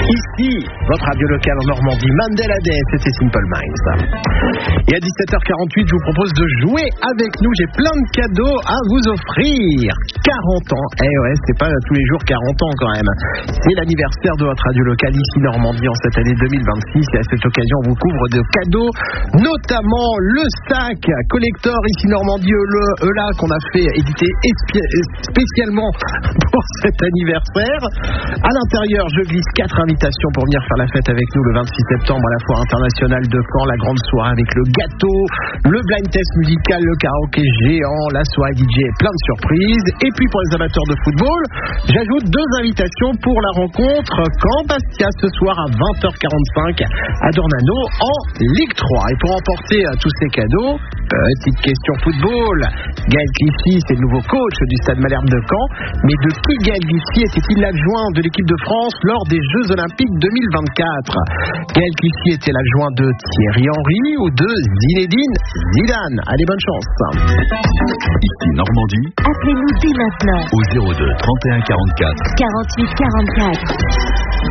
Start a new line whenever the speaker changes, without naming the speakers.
Ici, votre radio locale en Normandie, Mandela Day, c'était Simple Minds. Et à 17h48, je vous propose de jouer avec nous. J'ai plein de cadeaux à vous offrir. 40 ans. Eh ouais, c'est pas tous les jours 40 ans quand même. C'est l'anniversaire de votre radio locale ici Normandie en cette année 2026. Et à cette occasion, on vous couvre de cadeaux, notamment le sac collector ici Normandie ELA qu'on a fait éditer spécialement pour cet anniversaire. À l'intérieur, je glisse 4 invitations pour venir faire la fête avec nous le 26 septembre à la Foire internationale de Caen, la grande soirée avec le gâteau, le blind test musical, le karaoké géant, la soirée DJ, plein de surprises. Et puis pour les amateurs de football, j'ajoute 2 invitations pour la rencontre Caen-Bastia ce soir à 20h45 à Dornano en Ligue 3. Et pour emporter tous ces cadeaux, petite question football. Gaël Clichy, c'est le nouveau coach du Stade Malherbe de Caen. Mais de qui Gaël Clichy était-il l'adjoint de l'équipe de France lors des Jeux Olympiques 2024? Gaël Clichy était l'adjoint de Thierry Henry ou de Zinedine Zidane? Allez, bonne chance.
Ici Normandie.
Appelez-nous dès maintenant
Au 02 31 44
48 44.